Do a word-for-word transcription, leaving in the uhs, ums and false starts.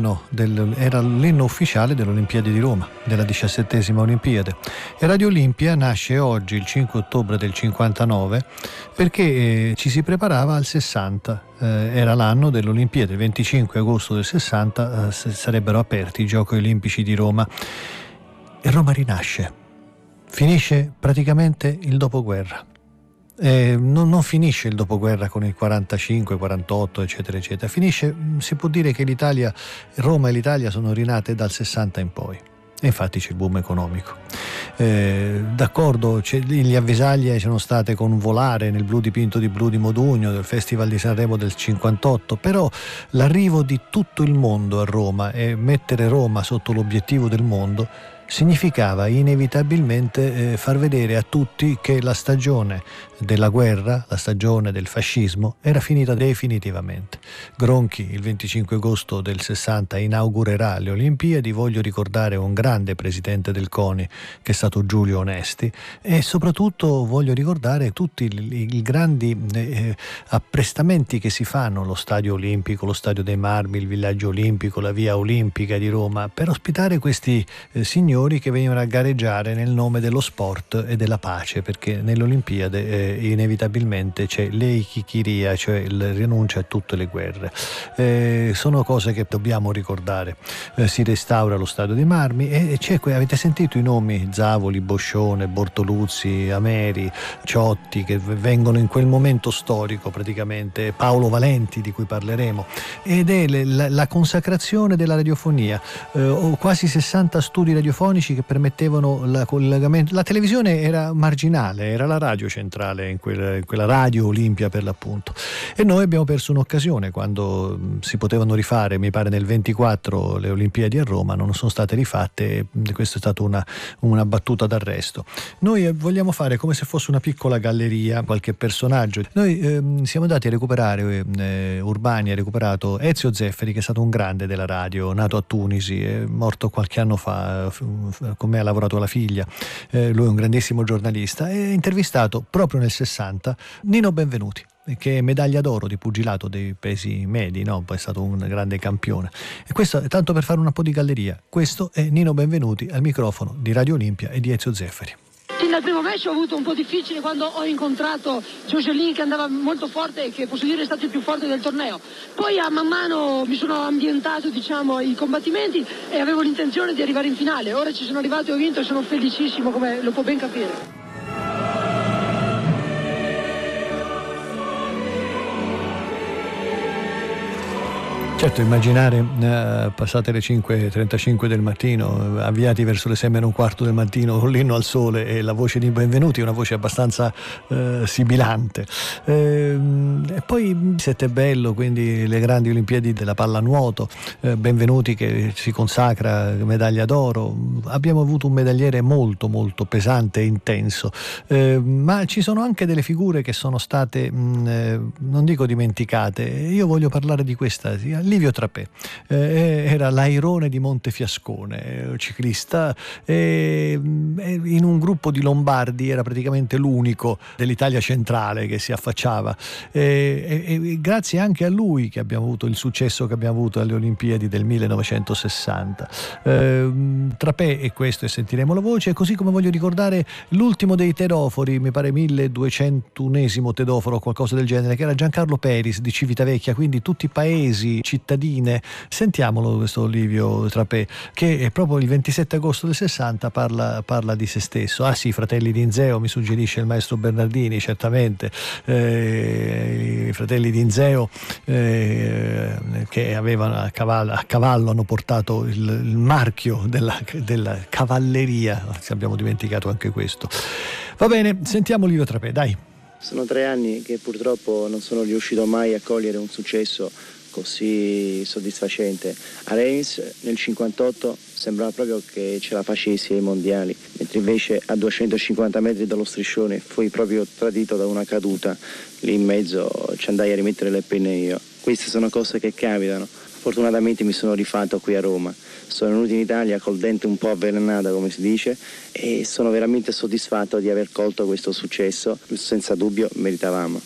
l'inno del, era l'inno ufficiale delle Olimpiadi di Roma, della diciassettesima Olimpiade. E Radio Olimpia nasce oggi, il cinque ottobre del cinquantanove, perché eh, ci si preparava al sessanta. Eh, era l'anno delle Olimpiadi, il venticinque agosto del sessanta eh, sarebbero aperti i Giochi Olimpici di Roma. E Roma rinasce. Finisce praticamente il dopoguerra. Eh, non, non finisce il dopoguerra con il quarantacinque, quarantotto, eccetera, eccetera. Finisce, si può dire che l'Italia, Roma e l'Italia sono rinate dal sessanta in poi. E infatti c'è il boom economico. Eh, d'accordo, le avvisaglie sono state con Volare nel blu dipinto di blu di Modugno del Festival di Sanremo del cinquantotto, però l'arrivo di tutto il mondo a Roma e mettere Roma sotto l'obiettivo del mondo significava inevitabilmente eh, far vedere a tutti che la stagione della guerra, la stagione del fascismo era finita definitivamente. Gronchi il venticinque agosto del sessanta inaugurerà le Olimpiadi. Voglio ricordare un grande presidente del CONI che è stato Giulio Onesti, e soprattutto voglio ricordare tutti i, i grandi eh, apprestamenti che si fanno, lo Stadio Olimpico, lo Stadio dei Marmi, il Villaggio Olimpico, la Via Olimpica di Roma, per ospitare questi eh, signori che venivano a gareggiare nel nome dello sport e della pace, perché nelle Olimpiadi eh, inevitabilmente c'è l'eikikiria, cioè la rinuncia a tutte le guerre. Eh, sono cose che dobbiamo ricordare. Eh, si restaura lo Stadio dei Marmi e c'è, avete sentito i nomi Zavoli, Boscione, Bortoluzzi, Ameri, Ciotti, che vengono in quel momento storico praticamente, Paolo Valenti di cui parleremo, ed è le, la, la consacrazione della radiofonia. Eh, quasi sessanta studi radiofonici che permettevano la collegamento. La televisione era marginale, era la radio centrale in quella, in quella Radio Olimpia per l'appunto, e noi abbiamo perso un'occasione quando si potevano rifare, mi pare nel ventiquattro, le Olimpiadi a Roma non sono state rifatte. Questa è stata una, una battuta d'arresto. Noi vogliamo fare come se fosse una piccola galleria, qualche personaggio. Noi eh, siamo andati a recuperare, eh, Urbani ha recuperato Ezio Zefferi, che è stato un grande della radio, nato a Tunisi, è morto qualche anno fa, con me ha lavorato la figlia, eh, lui è un grandissimo giornalista, e ha intervistato proprio nel sessanta Nino Benvenuti, che è medaglia d'oro di pugilato dei pesi medi, no? Poi è stato un grande campione. E questo è tanto per fare un po' di galleria. Questo è Nino Benvenuti al microfono di Radio Olimpia e di Ezio Zefferi. Fin dal primo match ho avuto un po' difficile quando ho incontrato Jocelyn, che andava molto forte e che posso dire è stato il più forte del torneo. Poi a man mano mi sono ambientato, diciamo, i combattimenti e avevo l'intenzione di arrivare in finale. Ora ci sono arrivato e ho vinto e sono felicissimo, come lo può ben capire. Certo, immaginare eh, passate le cinque e trentacinque del mattino, avviati verso le sei meno un quarto del mattino con l'inno al sole e la voce di Benvenuti, una voce abbastanza eh, sibilante. Eh, e poi Settebello, quindi le grandi Olimpiadi della pallanuoto, eh, Benvenuti che si consacra medaglia d'oro. Abbiamo avuto un medagliere molto molto pesante e intenso, eh, ma ci sono anche delle figure che sono state, mh, eh, non dico dimenticate. Io voglio parlare di questa, sì, Livio Trapè, eh, era l'airone di Montefiascone, ciclista, eh, in un gruppo di lombardi era praticamente l'unico dell'Italia centrale che si affacciava, eh, e, e grazie anche a lui che abbiamo avuto il successo che abbiamo avuto alle Olimpiadi del millenovecentosessanta. Eh, Trapè è questo, e sentiremo la voce, così come voglio ricordare l'ultimo dei tedofori, mi pare milleduecentunesimo tedoforo o qualcosa del genere, che era Giancarlo Peris di Civitavecchia, quindi tutti i paesi, cittadine. Sentiamolo questo Livio Trapè, che è proprio il ventisette agosto del sessanta parla, parla di se stesso. Ah sì, Fratelli d'Inzeo, mi suggerisce il maestro Bernardini, certamente, eh, i fratelli d'Inzeo eh, che avevano a cavallo, a cavallo hanno portato il, il marchio della, della cavalleria, abbiamo dimenticato anche questo. Va bene, sentiamo Livio Trapè, dai. Sono tre anni che purtroppo non sono riuscito mai a cogliere un successo così soddisfacente. A Reims nel cinquantotto sembrava proprio che ce la facessi ai mondiali, mentre invece a duecentocinquanta metri dallo striscione fui proprio tradito da una caduta. Lì in mezzo ci andai a rimettere le penne io. Queste sono cose che capitano. Fortunatamente mi sono rifatto qui a Roma. Sono venuto in Italia col dente un po' avvelenata, come si dice, e sono veramente soddisfatto di aver colto questo successo. Senza dubbio meritavamo.